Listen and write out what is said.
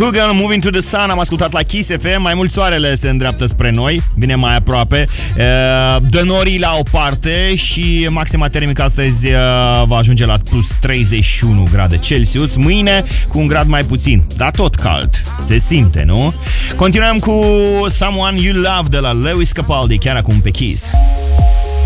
Hoogan, Moving to the Sun. Am ascultat la Kiss FM. Mai mult soarele se îndreaptă spre noi, vine mai aproape. Dă norii la o parte și maxima termică astăzi va ajunge la plus 31 grade Celsius. Mâine cu un grad mai puțin, dar tot cald. Se simte, nu? Continuăm cu Someone You Love de la Lewis Capaldi, chiar acum pe Kiss.